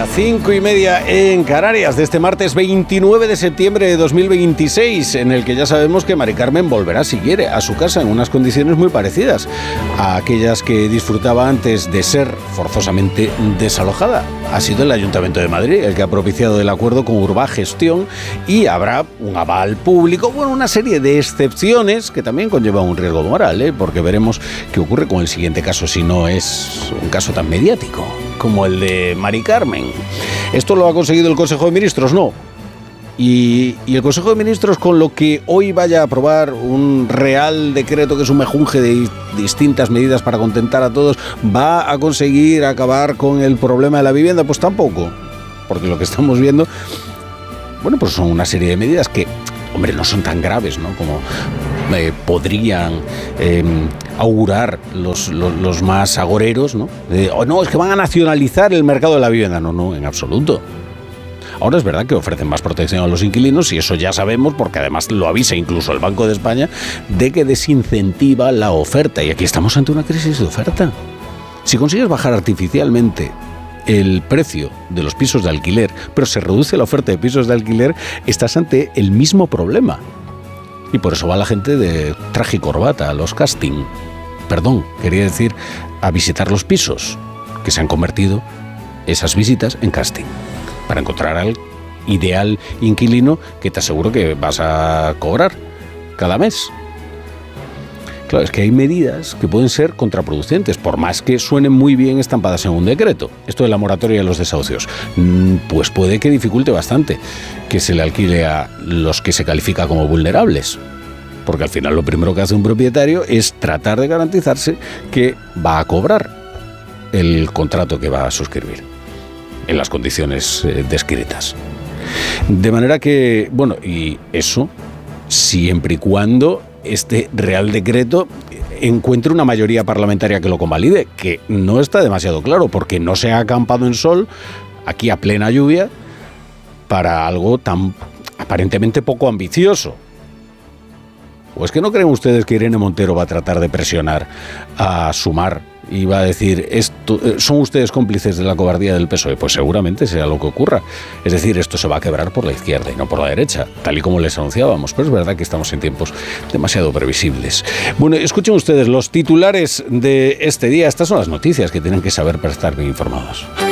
5:30 en Canarias, de este martes 29 de septiembre de 2026, en el que ya sabemos que Mari Carmen volverá, si quiere, a su casa en unas condiciones muy parecidas a aquellas que disfrutaba antes de ser forzosamente desalojada. Ha sido el Ayuntamiento de Madrid el que ha propiciado el acuerdo con Urbagestión y habrá un aval público, bueno, una serie de excepciones que también conllevan un riesgo moral, porque veremos qué ocurre con el siguiente caso si no es un caso tan mediático como el de Mari Carmen. ¿Esto lo ha conseguido el Consejo de Ministros? No. Y el Consejo de Ministros, con lo que hoy vaya a aprobar un real decreto que es un mejunje de distintas medidas para contentar a todos, ¿va a conseguir acabar con el problema de la vivienda? Pues tampoco, porque lo que estamos viendo, bueno, pues son una serie de medidas que, hombre, no son tan graves, ¿no?, como podrían augurar los más agoreros, ¿no? No, es que van a nacionalizar el mercado de la vivienda. No, en absoluto. Ahora es verdad que ofrecen más protección a los inquilinos y eso ya sabemos, porque además lo avisa incluso el Banco de España, de que desincentiva la oferta. Y aquí estamos ante una crisis de oferta. Si consigues bajar artificialmente el precio de los pisos de alquiler, pero se reduce la oferta de pisos de alquiler, estás ante el mismo problema. Y por eso va la gente de traje y corbata a los casting. Perdón, quería decir a visitar los pisos, que se han convertido esas visitas en casting, para encontrar al ideal inquilino que te aseguro que vas a cobrar cada mes. Claro, es que hay medidas que pueden ser contraproducentes, por más que suenen muy bien estampadas en un decreto. Esto de la moratoria de los desahucios, pues puede que dificulte bastante que se le alquile a los que se califica como vulnerables. Porque al final lo primero que hace un propietario es tratar de garantizarse que va a cobrar el contrato que va a suscribir en las condiciones descritas. De manera que, bueno, y eso siempre y cuando este Real Decreto encuentre una mayoría parlamentaria que lo convalide, que no está demasiado claro, porque no se ha acampado en sol aquí a plena lluvia para algo tan aparentemente poco ambicioso. ¿O es que no creen ustedes que Irene Montero va a tratar de presionar a Sumar y va a decir, ¿son ustedes cómplices de la cobardía del PSOE? Pues seguramente sea lo que ocurra. Es decir, esto se va a quebrar por la izquierda y no por la derecha, tal y como les anunciábamos. Pero es verdad que estamos en tiempos demasiado previsibles. Bueno, escuchen ustedes los titulares de este día. Estas son las noticias que tienen que saber para estar bien informados.